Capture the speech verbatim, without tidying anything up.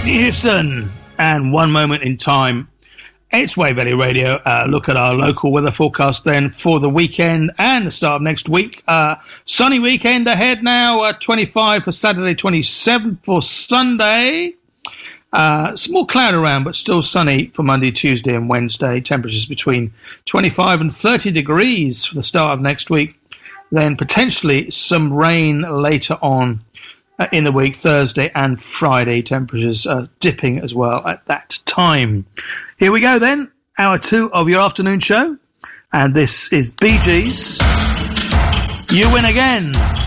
Whitney Houston and One Moment in Time. It's Wave Valley Radio. Uh, look at our local weather forecast then for the weekend and the start of next week. Uh, sunny weekend ahead now, uh, twenty-five for Saturday, twenty-seven for Sunday. Uh, small cloud around, but still sunny for Monday, Tuesday and Wednesday. Temperatures between twenty-five and thirty degrees for the start of next week. Then potentially some rain later on uh, in the week, Thursday and Friday. Temperatures uh, dipping as well at that time. Here we go then, hour two of your afternoon show. And this is Bee Gees. You Win Again.